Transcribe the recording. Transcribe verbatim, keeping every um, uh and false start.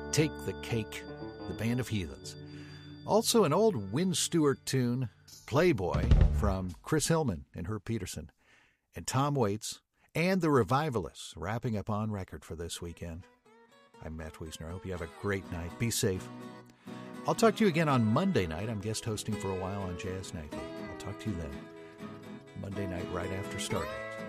Take the Cake, the Band of Heathens. Also an old Wynn Stewart tune, Playboy, from Chris Hillman and Herb Peterson, and Tom Waits, and the Revivalists, wrapping up on record for this weekend. I'm Matt Wiesner. I hope you have a great night. Be safe. I'll talk to you again on Monday night. I'm guest hosting for a while on Jazz Nightly. I'll talk to you then. Monday night right after Stardate.